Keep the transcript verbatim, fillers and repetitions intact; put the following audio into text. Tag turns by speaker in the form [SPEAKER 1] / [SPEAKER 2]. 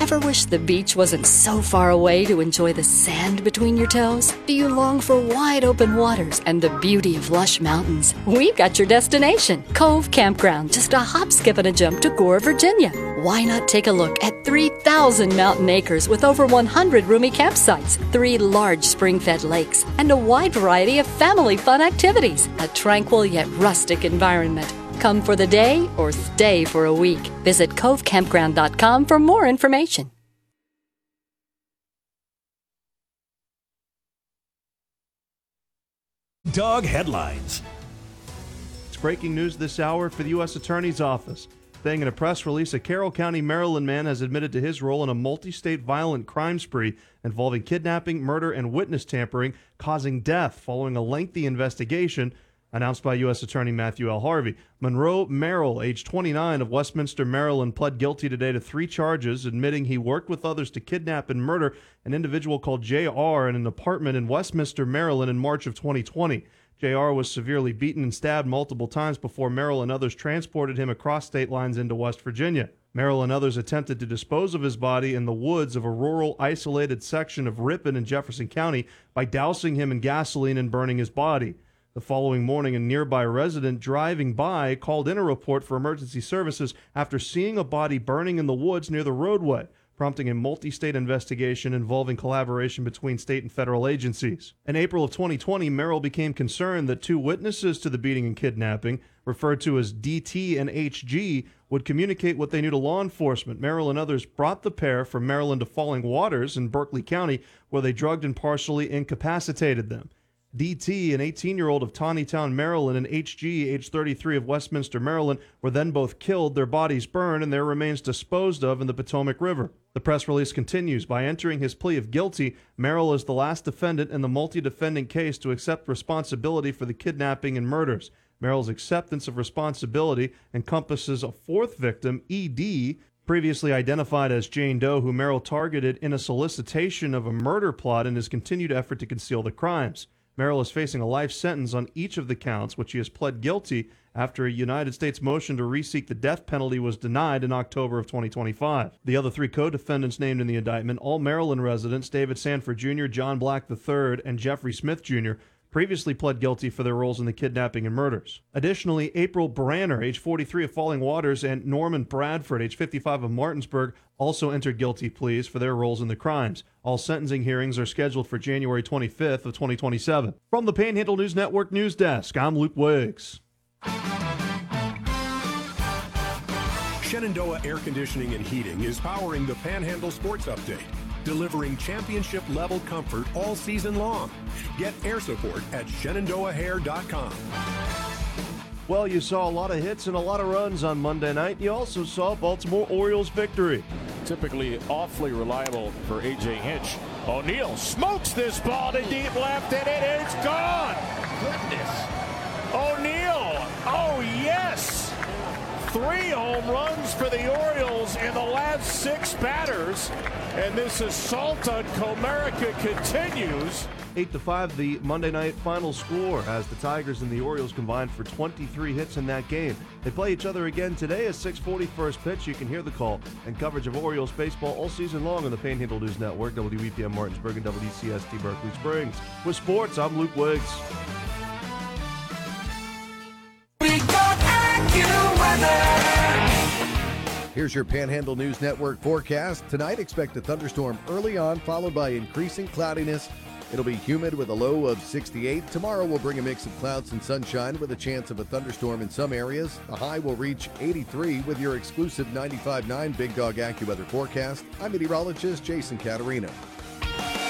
[SPEAKER 1] Ever wish the beach wasn't so far away to enjoy the sand between your toes? Do you long for wide open waters and the beauty of lush mountains? We've got your destination, Cove Campground, just a hop, skip, and a jump to Gore, Virginia. Why not take a look at three thousand mountain acres with over one hundred roomy campsites, three large spring-fed lakes, and a wide variety of family fun activities? A tranquil yet rustic environment. Come for the day or stay for a week. Visit cove campground dot com for more information.
[SPEAKER 2] Dog headlines. It's breaking news this hour for the U S Attorney's Office. Saying in a press release, a Carroll County, Maryland man has admitted to his role in a multi-state violent crime spree involving kidnapping, murder, and witness tampering, causing death following a lengthy investigation announced by U S Attorney Matthew L. Harvey. Monroe Merrill, age twenty-nine, of Westminster, Maryland, pled guilty today to three charges, admitting he worked with others to kidnap and murder an individual called J R in an apartment in Westminster, Maryland in March of twenty twenty. J R was severely beaten and stabbed multiple times before Merrill and others transported him across state lines into West Virginia. Merrill and others attempted to dispose of his body in the woods of a rural, isolated section of Ripon in Jefferson County by dousing him in gasoline and burning his body. The following morning, a nearby resident driving by called in a report for emergency services after seeing a body burning in the woods near the roadway, prompting a multi-state investigation involving collaboration between state and federal agencies. In April of twenty twenty, Merrill became concerned that two witnesses to the beating and kidnapping, referred to as D T and H G, would communicate what they knew to law enforcement. Merrill and others brought the pair from Maryland to Falling Waters in Berkeley County, where they drugged and partially incapacitated them. D T, an eighteen-year-old of Taneytown, Maryland, and H G, age thirty-three, of Westminster, Maryland, were then both killed, their bodies burned, and their remains disposed of in the Potomac River. The press release continues, by entering his plea of guilty, Merrill is the last defendant in the multi-defendant case to accept responsibility for the kidnapping and murders. Merrill's acceptance of responsibility encompasses a fourth victim, E D, previously identified as Jane Doe, who Merrill targeted in a solicitation of a murder plot in his continued effort to conceal the crimes. Merrill is facing a life sentence on each of the counts, which he has pled guilty after a United States motion to reseek the death penalty was denied in October of twenty twenty-five. The other three co-defendants named in the indictment, all Maryland residents, David Sanford Junior, John Black the third, and Jeffrey Smith Junior, previously pled guilty for their roles in the kidnapping and murders. Additionally, April Branner, age forty-three, of Falling Waters, and Norman Bradford, age fifty-five, of Martinsburg, also entered guilty pleas for their roles in the crimes. All sentencing hearings are scheduled for January twenty-fifth of twenty twenty-seven. From the Panhandle News Network News Desk, I'm Luke Wiggs.
[SPEAKER 3] Shenandoah Air Conditioning and Heating is powering the Panhandle Sports Update, delivering championship-level comfort all season long. Get air support at shenandoah hair dot com.
[SPEAKER 2] Well, you saw a lot of hits and a lot of runs on Monday night. You also saw Baltimore Orioles victory.
[SPEAKER 4] Typically awfully reliable for A J Hinch. O'Neill smokes this ball to deep left, and it is gone. Goodness. O'Neill, oh yes. Three home runs for the Orioles in the last six batters, and this assault on Comerica continues.
[SPEAKER 2] eight to five, the Monday night final score, as the Tigers and the Orioles combined for twenty-three hits in that game. They play each other again today at six forty first pitch. You can hear the call and coverage of Orioles baseball all season long on the Panhandle News Network, W E P M Martinsburg, and W C S T Berkeley Springs. With sports, I'm Luke Wiggs.
[SPEAKER 5] We got AccuWeather.
[SPEAKER 6] Here's your Panhandle News Network forecast. Tonight, expect a thunderstorm early on, followed by increasing cloudiness. It'll be humid with a low of sixty-eight. Tomorrow will bring a mix of clouds and sunshine with a chance of a thunderstorm in some areas. The high will reach eighty-three with your exclusive ninety-five point nine Big Dog AccuWeather forecast. I'm meteorologist Jason Caterino.